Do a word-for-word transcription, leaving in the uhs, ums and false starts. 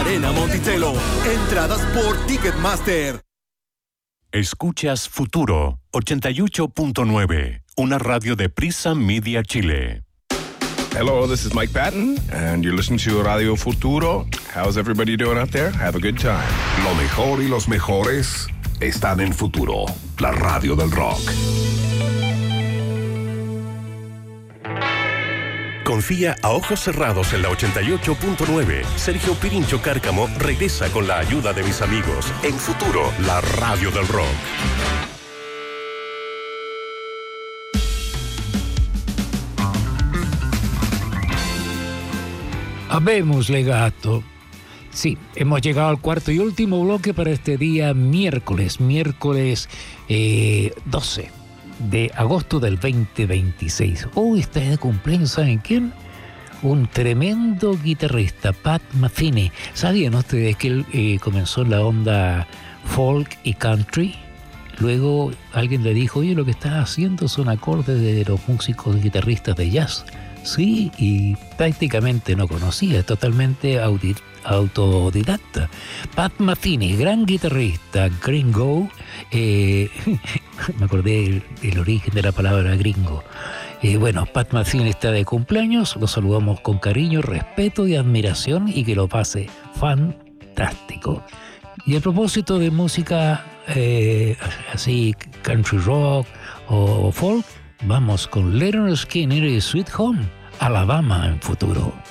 Arena Monticello. Entradas por Ticketmaster. Escuchas Futuro ochenta y ocho punto nueve, una radio de Prisa Media Chile. Hello, this is Mike Patton, and you're listening to Radio Futuro. How's everybody doing out there? Have a good time. Lo mejor y los mejores están en Futuro, la radio del rock. Confía a ojos cerrados en la ochenta y ocho punto nueve. Sergio Pirincho Cárcamo regresa con la ayuda de mis amigos en Futuro, la radio del rock. Habemos legato. Sí, hemos llegado al cuarto y último bloque para este día miércoles, miércoles eh, doce de agosto del veinte veintiséis. Hoy está de cumpleaños, ¿saben quién? Un tremendo guitarrista, Pat Metheny. ¿Sabían ustedes que él eh, comenzó en la onda folk y country? Luego alguien le dijo, oye, lo que estás haciendo son acordes de los músicos guitarristas de jazz. Sí, y prácticamente no conocía, totalmente audi- autodidacta. Pat Metheny, gran guitarrista, gringo, eh, me acordé del, del origen de la palabra gringo. Eh, bueno, Pat Metheny está de cumpleaños, lo saludamos con cariño, respeto y admiración y que lo pase fantástico. Y a propósito de música eh, así, country rock o folk, vamos con Leonard Skinner y Sweet Home, Alabama en Futuro.